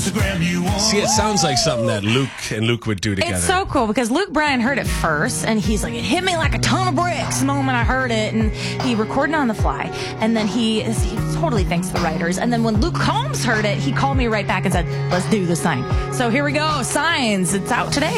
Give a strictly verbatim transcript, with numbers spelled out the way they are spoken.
grab you on. See, it sounds like something that Luke and Luke would do together. It's so cool because Luke Bryan heard it first, and he's like, it hit me like a ton of bricks the moment I heard it, and he recorded on the fly, and then he, he totally thanks the writers, and then when Luke Combs heard it, he called me right back and said, let's do the sign. So here we go, Signs. It's out today.